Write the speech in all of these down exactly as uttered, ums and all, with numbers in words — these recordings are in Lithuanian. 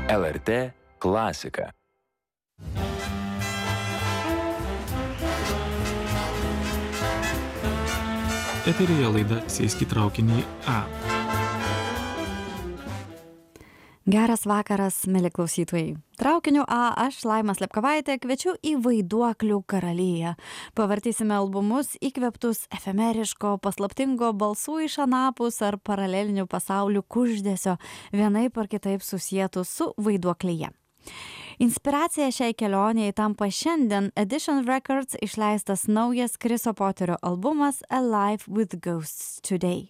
L R T klasika. Eteryje laida Sėsk į traukinį A. Geras vakaras, mieli klausytojai. Traukiniu A aš, Laima Slepkovaitė, kviečiu į Vaiduoklių karaliją. Pavartysime albumus įkvėptus efemeriško, paslaptingo balsų iš anapus ar paralelinių pasaulių kuždesio, vienaip ar kitaip susietų su Vaiduoklyje. Inspiracija šiai kelioniai tampa šiandien Edition Records išleistas naujas Chriso Poterio albumas Alive with Ghosts Today.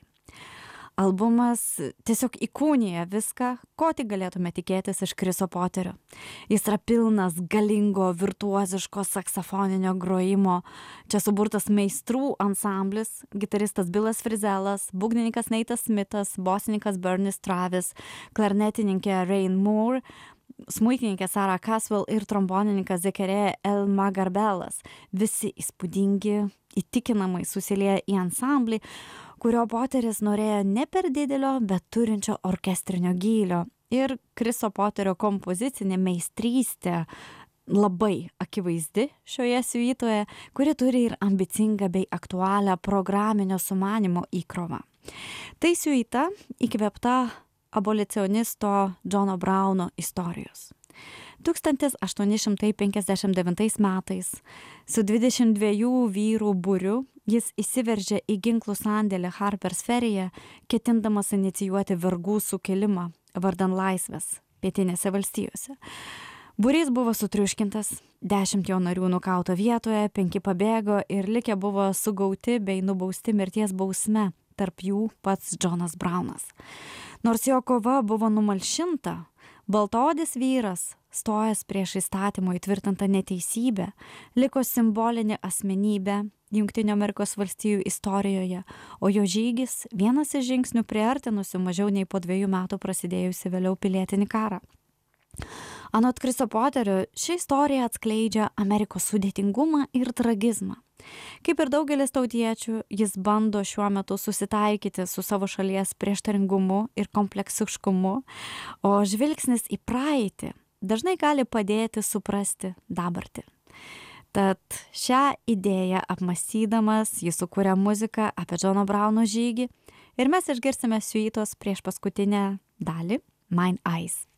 Albumas tiesiog įkūnija viską, ko tik galėtume tikėtis iš Chriso Poterio. Jis yra pilnas galingo, virtuoziško saksofoninio grojimo. Čia suburtas meistrų ansamblis, gitaristas Billas Frizelas, būgnininkas Nate'as Smithas, bosininkas Bernie Travis, klarnetininkė Rain Moore, smuikininkė Sarah Caswell ir trombonininkas Zekerė El Magarbelas. Visi įspūdingi, įtikinamai susilieja į ansamblį, kurio Poteris norėjo ne per didelio, bet turinčio orkestrinio gylio. Ir Chriso Poterio kompozicinė meistrystė labai akivaizdi šioje siuitoje, kuri turi ir ambicingą bei aktualią programinio sumanymo įkrovą. Tai siuita įkvėpta abolicionisto Johno Browno istorijos. tūkstantis aštuoni šimtai penkiasdešimt devintais metais su dvidešimt dviejų vyrų būriu jis įsiveržė į ginklų sandėlį Harpers Ferryje, ketindamas inicijuoti vergų sukilimą vardan laisvės pietinėse valstijose. Būrys buvo sutriuškintas, dešimt jo narių nukauta vietoje, penki pabėgo ir likę buvo sugauti bei nubausti mirties bausme, tarp jų pats Johnas Brownas. Nors jo kova buvo numalšinta, baltaodis vyras, stojęs prieš įstatymo įtvirtintą neteisybę, liko simbolinė asmenybė Jungtinių Amerikos valstijų istorijoje, o jo žygis vienas iš žingsnių priartinusių mažiau nei po dviejų metų prasidėjusi vėliau pilietinį karą. Anot Chriso Poterio, ši istorija atskleidžia Amerikos sudėtingumą ir tragizmą. Kaip ir daugelis tautiečių, jis bando šiuo metu susitaikyti su savo šalies prieštaringumu ir kompleksiškumu, o žvilgsnis į praeitį dažnai gali padėti suprasti dabartį. Tad šią idėją apmąstydamas jis sukūrė muziką apie Johno Browno žygį ir mes išgirsime siuitos prieš paskutinę dalį Mine Eyes.